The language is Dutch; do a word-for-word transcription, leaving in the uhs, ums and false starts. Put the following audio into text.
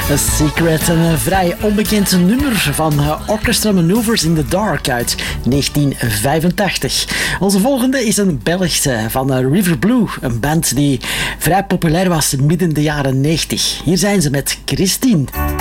A Secret, een vrij onbekend nummer van Orchestra Manoeuvres in the Dark uit negentien vijfentachtig. Onze volgende is een Belgische van River Blue, een band die vrij populair was midden de jaren negentig. Hier zijn ze met Christine.